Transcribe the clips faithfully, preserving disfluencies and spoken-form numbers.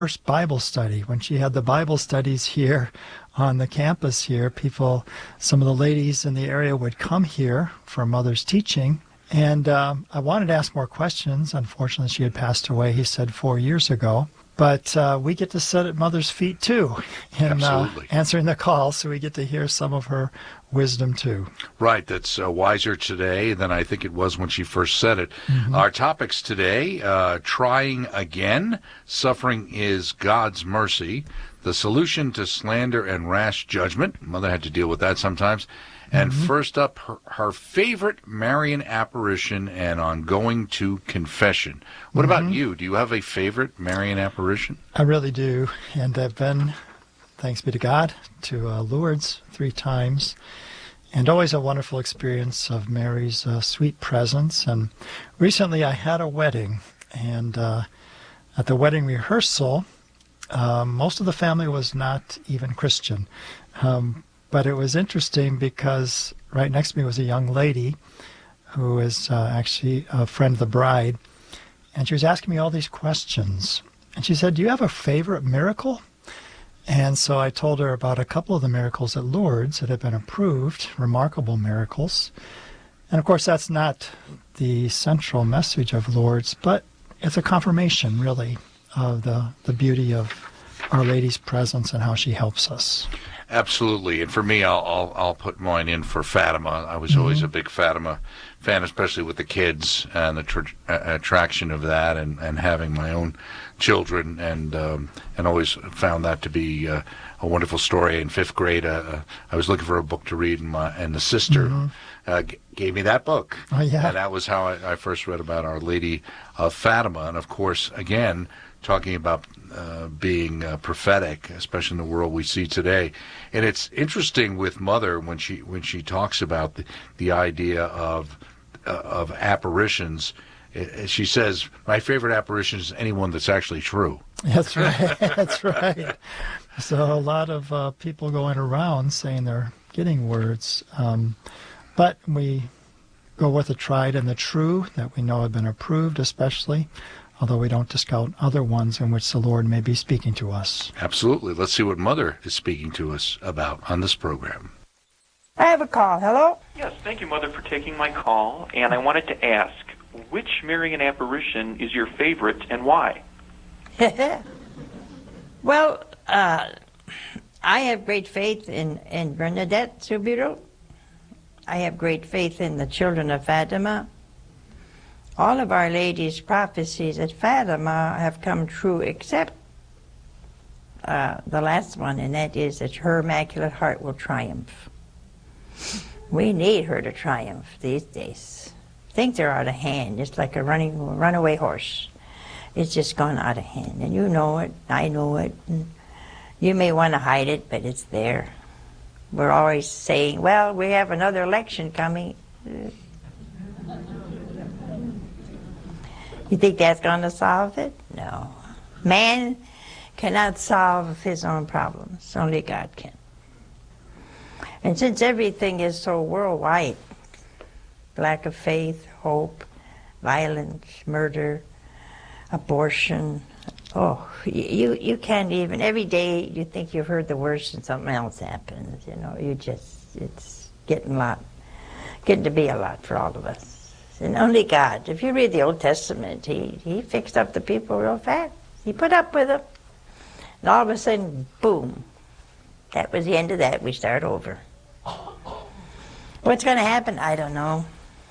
first Bible study. When she had the Bible studies here on the campus here, people, some of the ladies in the area would come here for Mother's teaching. And um, I wanted to ask more questions. Unfortunately, she had passed away, he said, four years ago. But uh, we get to sit at Mother's feet, too, in uh, answering the call, so we get to hear some of her wisdom, too. Right. That's uh, wiser today than I think it was when she first said it. Mm-hmm. Our topics today, uh, trying again, suffering is God's mercy, the solution to slander and rash judgment. Mother had to deal with that sometimes. And mm-hmm. first up, her, her favorite Marian apparition and on going to confession. What mm-hmm. about you? Do you have a favorite Marian apparition? I really do. And I've been, thanks be to God, to uh, Lourdes three times. And always a wonderful experience of Mary's uh, sweet presence. And recently I had a wedding. And uh, at the wedding rehearsal, uh, most of the family was not even Christian. Um But it was interesting because right next to me was a young lady who is uh, actually a friend of the bride. And she was asking me all these questions. And she said, "Do you have a favorite miracle?" And so I told her about a couple of the miracles at Lourdes that have been approved, remarkable miracles. And of course, that's not the central message of Lourdes, but it's a confirmation, really, of the, the beauty of Our Lady's presence and how she helps us. Absolutely, and for me, I'll I'll, I'll put mine in for Fatima. I was mm-hmm. always a big Fatima fan, especially with the kids and the tr- attraction of that, and, and having my own children, and um, and always found that to be uh, a wonderful story. In fifth grade, uh, I was looking for a book to read, and my and the sister mm-hmm. uh, g- gave me that book, oh, yeah. and that was how I, I first read about Our Lady of Fatima, and of course, again, talking about uh, being uh, prophetic, especially in the world we see today. And it's interesting with Mother when she when she talks about the, the idea of uh, of apparitions. Uh, she says, "My favorite apparition is anyone that's actually true." That's right. That's right. So a lot of uh, people going around saying they're getting words, um, but we go with the tried and the true that we know have been approved, especially. Although we don't discount other ones in which the Lord may be speaking to us. Absolutely. Let's see what Mother is speaking to us about on this program. I have a call. Hello? Yes, thank you, Mother, for taking my call. And I wanted to ask, which Marian apparition is your favorite and why? Well, uh, I have great faith in, in Bernadette Soubirous. I have great faith in the children of Fatima. All of Our Lady's prophecies at Fatima have come true except uh, the last one, and that is that her Immaculate Heart will triumph. We need her to triumph these days. Things are out of hand. It's like a running runaway horse. It's just gone out of hand, and you know it, I know it. And you may want to hide it, but it's there. We're always saying, well, we have another election coming. You think that's going to solve it? No. Man cannot solve his own problems. Only God can. And since everything is so worldwide, lack of faith, hope, violence, murder, abortion, oh, you, you can't even, every day you think you've heard the worst and something else happens, you know, you just, it's getting a lot, getting to be a lot for all of us. And only God. If you read the Old Testament, he, he fixed up the people real fast. He put up with them. And all of a sudden, boom. That was the end of that. We start over. What's going to happen? I don't know.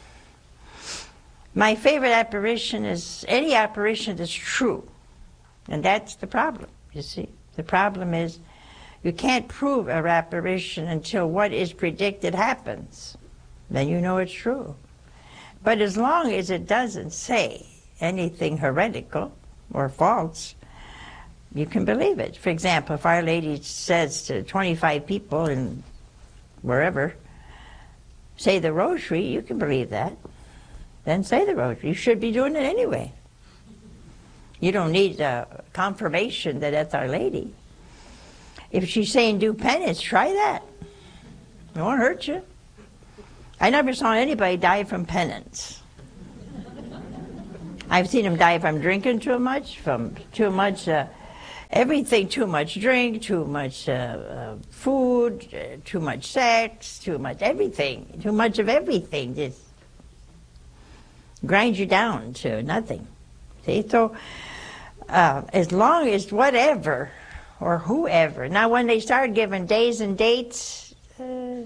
My favorite apparition is any apparition that's true. And that's the problem, you see. The problem is you can't prove a apparition until what is predicted happens. Then you know it's true. But as long as it doesn't say anything heretical or false, you can believe it. For example, if Our Lady says to twenty-five people in wherever, say the rosary, you can believe that. Then say the rosary. You should be doing it anyway. You don't need a confirmation that that's Our Lady. If she's saying do penance, try that. It won't hurt you. I never saw anybody die from penance. I've seen them die from drinking too much, from too much uh, everything, too much drink, too much uh, uh, food, uh, too much sex, too much everything, too much of everything just grinds you down to nothing. See, so uh, as long as whatever or whoever, now when they start giving days and dates, uh,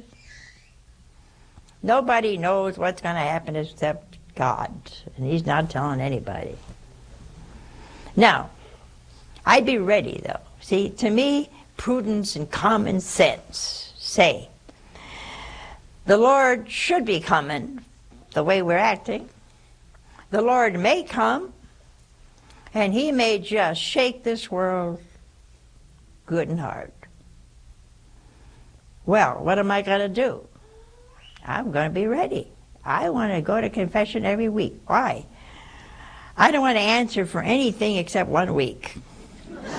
nobody knows what's going to happen except God, and He's not telling anybody. Now, I'd be ready, though. See, to me, prudence and common sense say the Lord should be coming the way we're acting. The Lord may come, and He may just shake this world good and hard. Well, what am I going to do? I'm going to be ready. I want to go to confession every week. Why? I don't want to answer for anything except one week.